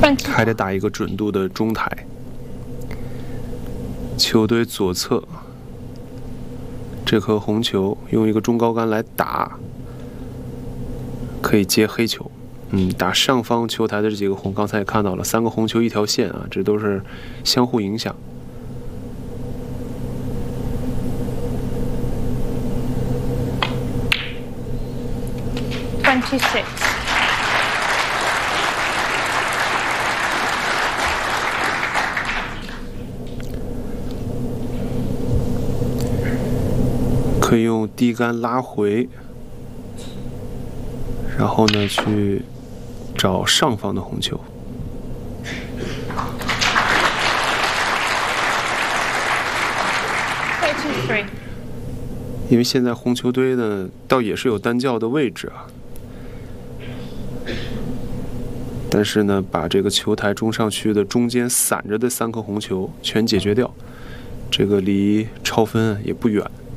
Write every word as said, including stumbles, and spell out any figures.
还得打一个准度的中台。球堆左侧这颗红球用一个中高杆来打，可以接黑球。嗯，打上方球台的这几个红，刚才也看到了，三个红球一条线啊，这都是相互影响。 twenty-six. 可以用低杆拉回，然后呢去找上方的红球。 thirty-three. 因为现在红球堆呢，倒也是有单教的位置啊，但是呢，把这个球台中上区的中间散着的三颗红球全解决掉，这个离超分也不远。